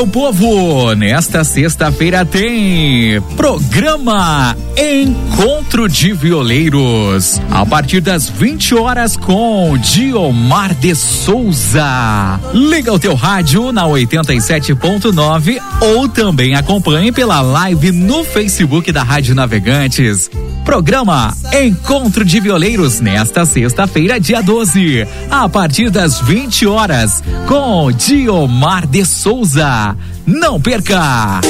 meu povo, nesta sexta-feira tem programa Encontro de Violeiros, a partir das 20 horas com Diomar de Souza. Liga o teu rádio na 87.9 ou também acompanhe pela live no Facebook da Rádio Navegantes. Programa Encontro de Violeiros nesta sexta-feira, dia 12, a partir das 20 horas com Diomar de Souza. Não perca!